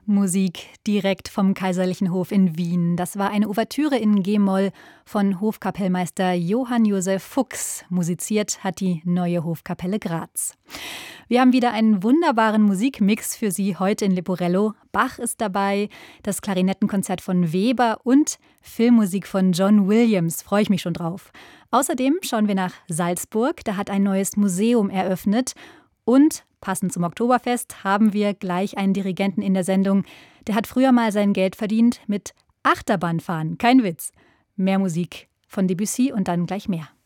Musik direkt vom Kaiserlichen Hof in Wien. Das war eine Ouvertüre in G-Moll von Hofkapellmeister Johann Josef Fuchs. Musiziert hat die Neue Hofkapelle Graz. Wir haben wieder einen wunderbaren Musikmix für Sie heute in Leporello. Bach ist dabei, das Klarinettenkonzert von Weber und Filmmusik von John Williams. Freue ich mich schon drauf. Außerdem schauen wir nach Salzburg. Da hat ein neues Museum eröffnet. Und passend zum Oktoberfest haben wir gleich einen Dirigenten in der Sendung. Der hat früher mal sein Geld verdient mit Achterbahnfahren. Kein Witz. Mehr Musik von Debussy und dann gleich mehr.